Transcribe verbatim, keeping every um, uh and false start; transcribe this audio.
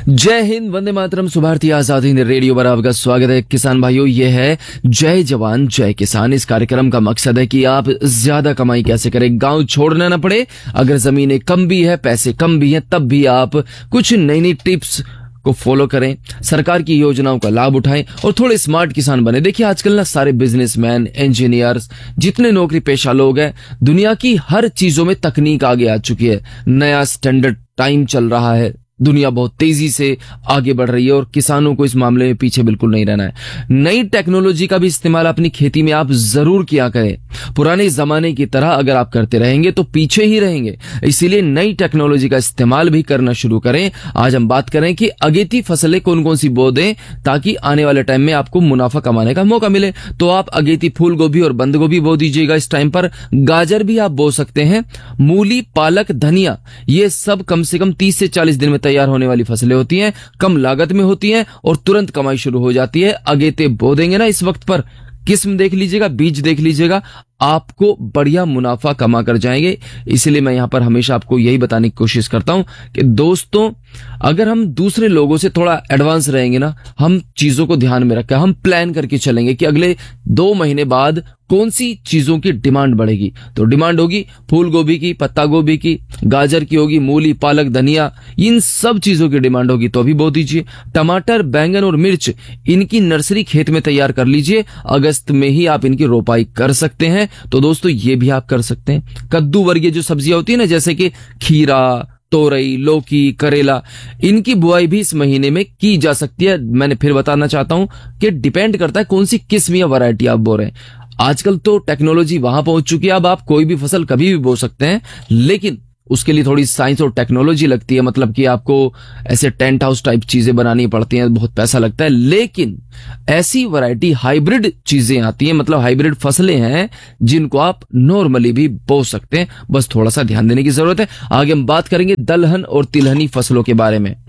जय हिंद, वंदे मातरम, सुभारती आजादी हिंद रेडियो पर आपका स्वागत है। किसान भाइयों, ये है जय जवान जय किसान। इस कार्यक्रम का मकसद है कि आप ज्यादा कमाई कैसे करें, गांव छोड़ना ना पड़े। अगर जमीनें कम भी है, पैसे कम भी हैं, तब भी आप कुछ नई नई टिप्स को फॉलो करें, सरकार की योजनाओं का लाभ उठाएं और थोड़े स्मार्ट किसान बने। देखिए, आजकल ना सारे बिजनेसमैन, इंजीनियर्स, जितने नौकरी पेशा लोग हैं, दुनिया की हर चीजों में तकनीक आगे आ चुकी है। नया स्टैंडर्ड टाइम चल रहा है, दुनिया बहुत तेजी से आगे बढ़ रही है और किसानों को इस मामले में पीछे बिल्कुल नहीं रहना है। नई टेक्नोलॉजी का भी इस्तेमाल अपनी खेती में आप जरूर किया करें। पुराने जमाने की तरह अगर आप करते रहेंगे तो पीछे ही रहेंगे, इसीलिए नई टेक्नोलॉजी का इस्तेमाल भी करना शुरू करें। आज हम बात करें कि अगेती फसलें कौन कौन सी बो दें ताकि आने वाले टाइम में आपको मुनाफा कमाने का मौका मिले। तो आप अगेती फूल गोभी और बंद गोभी बो दीजिएगा इस टाइम पर। गाजर भी आप बो सकते हैं, मूली, पालक, धनिया, ये सब कम से कम तीस से चालीस दिन में तैयार होने वाली फसलें होती हैं, कम लागत में होती हैं और तुरंत कमाई शुरू हो जाती है। अगेते बो देंगे ना इस वक्त पर, किस्म देख लीजिएगा, बीज देख लीजिएगा, आपको बढ़िया मुनाफा कमा कर जाएंगे। इसलिए मैं यहां पर हमेशा आपको यही बताने की कोशिश करता हूं कि दोस्तों, अगर हम दूसरे लोगों से थोड़ा एडवांस रहेंगे ना, हम चीजों को ध्यान में रखकर हम प्लान करके चलेंगे कि अगले दो महीने बाद कौन सी चीजों की डिमांड बढ़ेगी। तो डिमांड होगी फूल गोभी की, पत्ता गोभी की, गाजर की होगी, मूली, पालक, धनिया, इन सब चीजों की डिमांड होगी तो अभी बो दीजिए। टमाटर, बैंगन और मिर्च, इनकी नर्सरी खेत में तैयार कर लीजिए। अगस्त में ही आप इनकी रोपाई कर सकते हैं। तो दोस्तों, ये भी आप कर सकते हैं। कद्दू वर्गीय जो सब्जियां होती है ना, जैसे कि खीरा, तोरई, लौकी, करेला, इनकी बुआई भी इस महीने में की जा सकती है। मैंने फिर बताना चाहता हूं कि डिपेंड करता है कौन सी किस्म या वैरायटी आप बो रहे हैं। आजकल तो टेक्नोलॉजी वहां पहुंच चुकी है, अब आप कोई भी फसल कभी भी बो सकते हैं, लेकिन उसके लिए थोड़ी साइंस और टेक्नोलॉजी लगती है। मतलब कि आपको ऐसे टेंट हाउस टाइप चीजें बनानी पड़ती हैं, बहुत पैसा लगता है। लेकिन ऐसी वैरायटी हाइब्रिड चीजें आती हैं, मतलब हाइब्रिड फसलें हैं जिनको आप नॉर्मली भी बो सकते हैं। बस थोड़ा सा ध्यान देने की जरूरत है। आगे हम बात करेंगे दलहन और तिलहनी फसलों के बारे में।